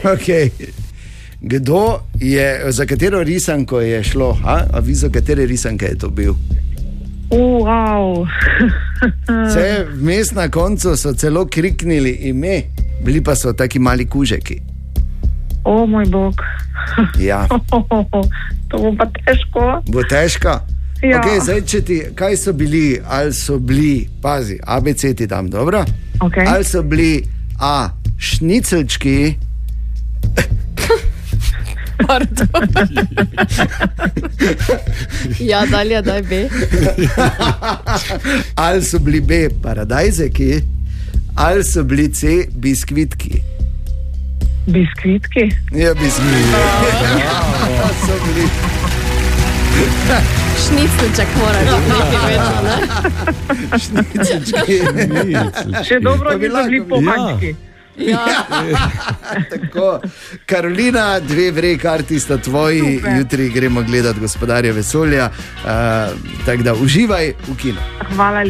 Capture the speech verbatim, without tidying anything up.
Okay. Kdo je, za katero risanko je šlo? A, a vi za katere risanke je to bil? Wow. Vse vmes na koncu so celo kriknili ime, bili pa so taki mali kužeki. O moj bog. Ja. To bo pa težko. Bo težko? Ja. Okay, zdaj, če ti, kaj so bili, ali so bili, pazi, A B C ti dam, dobro? Okay. Ali so bili A, šnicelčki, Ja, dalje, daj B. ali so bili B, paradajzeki, ali so bili C, biskvitki. Biskvitki? Ja, biskvitki. Ja, so bili. Šniclček mora biti nekaj več, ne? Šnicelčki. Še dobro, da so bili pomanjki. Ja. Tako, Karolina, dve vrej karti sta tvoji. Super. Jutri gremo gledati Gospodarja vesolja, uh, tako da uživaj v kinu. Hvala lepa.